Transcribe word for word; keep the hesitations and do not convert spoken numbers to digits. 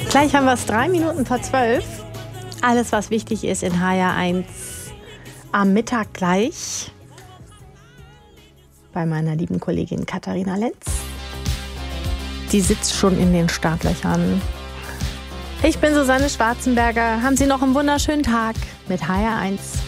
Gleich haben wir es drei Minuten vor zwölf. Alles, was wichtig ist in H R eins am Mittag gleich bei meiner lieben Kollegin Katharina Lenz. Die sitzt schon in den Startlöchern. Ich bin Susanne Schwarzenberger. Haben Sie noch einen wunderschönen Tag mit H R eins.